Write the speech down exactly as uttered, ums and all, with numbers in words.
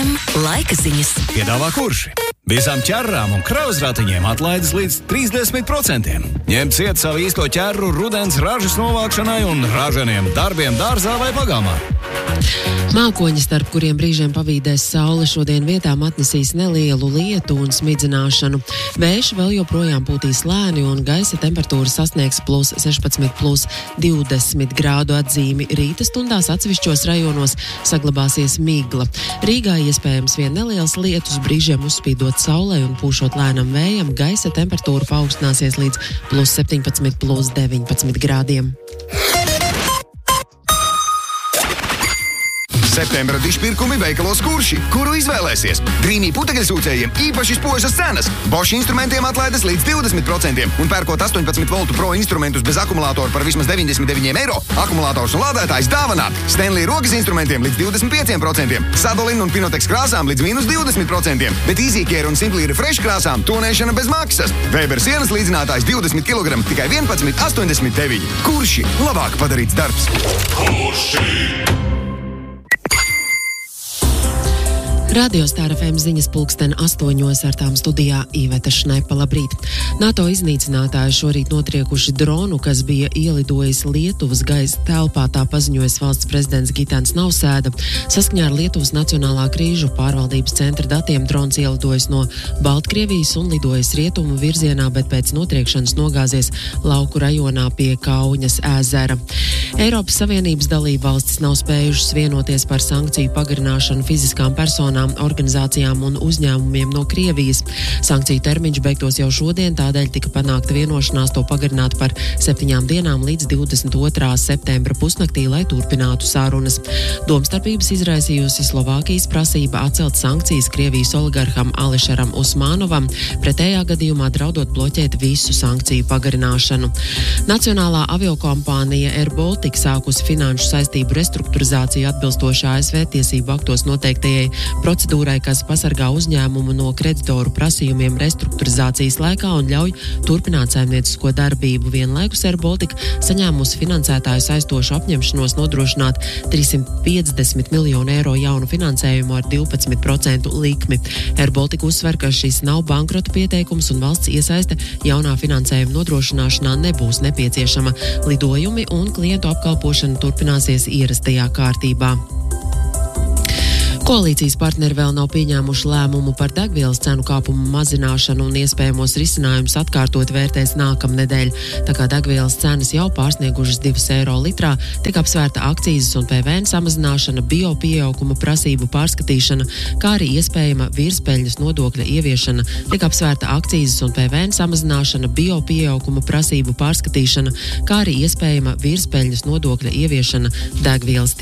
Ziņām laika ziņas. Piedāvā Kurši. Visām ķerrām un kravasratiņiem atlaides līdz trīsdesmit procentiem. Ņem ciet savu īsto ķerru rudens ražas novākšanai un ražaniem darbiem dārzā vai pagāmā. Mākoņi, starp kuriem brīžiem pavīdēs saule, šodien vietām atnesīs nelielu lietu un smidzināšanu. Vējš vēl joprojām pūtīs lēni un gaisa temperatūra sasniegs plus sešpadsmit, plus divdesmit grādu atzīmi. Rīta stundās atsevišķos rajonos saglabāsies migla. Rīgā iespējams vien neliels lietus, brīžiem uzspīdot saulē un pūšot lēnam vējam, gaisa temperatūra paaugstināsies līdz plus septiņpadsmit, plus deviņpadsmit grādiem. Septembra dišpirkumi veikalos Kurši, kuru izvēlēsies. Drīmī putekļsūcējiem īpaši spožas cenas. Bosch instrumentiem atlaides līdz divdesmit procentiem un pērkot astoņpadsmit voltu pro instrumentus bez akumulātoru par vismaz deviņdesmit deviņiem eiro, akumulators un lādētājs dāvanā. Stanley rokas instrumentiem līdz divdesmit pieciem procentiem, Sadolin un Pinotex krāsām līdz mīnus divdesmit procentiem, bet Easy Care un Simply Refresh krāsām tonēšana bez maksas. Weber sienas līdzinātājs divdesmit kilogramu tikai vienpadsmit astoņdesmit deviņi. Kurši labāk padarīts darbs. Kurši! Radio Star F M ziņas pulksten astoņos ar tām studijā Iveta Šnepa. Labrīt! NATO iznīcinātāji šorīt notriekuši dronu, kas bija ielidojis Lietuvas gaisa telpā, tā paziņojas valsts prezidents Gitans Nausēda. Saskaņā ar Lietuvas Nacionālā krīžu pārvaldības centra datiem drons ielidojis no Baltkrievijas un lidojis rietumu virzienā, bet pēc notriekšanas nogāzies lauku rajonā pie Kauņas ezera. Eiropas Savienības dalība valstis nav spējušas vienoties par sankciju pagarināšanu fiziskām personām, organizācijām un uzņēmumiem no Krievijas. Sankciju termiņš beigtos jau šodien, tādēļ tika panākta vienošanās to pagarināt par septiņām dienām līdz divdesmit otrā septembra pusnaktī, lai turpinātu sarunas. Domstarpības izraisījusi Slovākijas prasība atcelt sankcijas Krievijas oligarham Ališeram Usmanovam, pretējā gadījumā draudot bloķēt visu sankciju pagarināšanu. Nacionālā aviokompānija Air Baltica sākusi finanšu saistību restruktūrizāciju atbilstoši A S V tiesību aktos noteiktajai procedūrai, kas pasargā uzņēmumu no kreditoru prasījumiem restruktūrizācijas laikā un ļauj turpināt saimniecisko darbību. Vienlaikus Air Baltica saņēmusi finansētāju saistošu apņemšanos nodrošināt trīssimt piecdesmit miljonu eiro jaunu finansējumu ar divpadsmit procentu likmi. Air Baltica uzsver, ka šis nav bankrota pieteikums un valsts iesaiste jaunā finansējuma nodrošināšanā nebūs nepieciešama. Lidojumi un klientu apkalpošana turpināsies ierastajā kārtībā. Koalīcijas partneri vēl nav pieņēmuši lēmumu par degvielas cenu kāpumu mazināšanu un iespējamos risinājumus atkārtot vērtēs nākamnedēļ. Tā kā degvielas cenas jau pārsniegušas divus eiro litrā, tiek apsvērta akcīzes un P V N samazināšana, bio pieauguma prasību pārskatīšana, kā arī iespējama virspeļņas nodokļa ieviešana, tiek apsvērta akcīzes un P V N samazināšana, bio pieauguma prasību pārskatīšana, kā arī iespējama virspeļņas nodokļa ieviešana degvielas